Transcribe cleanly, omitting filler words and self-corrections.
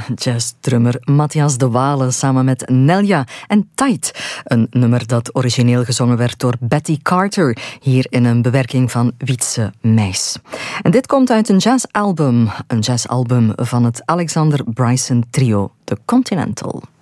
jazzdrummer Matthias de Waele samen met Nelja en Tight. Een nummer dat origineel gezongen werd door Betty Carter, hier in een bewerking van Wietse Meijs. En dit komt uit een jazzalbum van het Alexander Bryson trio, The Continental.